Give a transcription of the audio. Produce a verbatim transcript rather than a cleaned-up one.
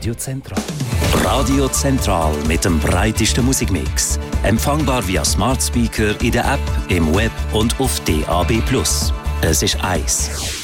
Radio Zentral. Radio Zentral mit dem breitesten Musikmix. Empfangbar via Smart Speaker in der App, im Web und auf D A B plus. Es ist eins.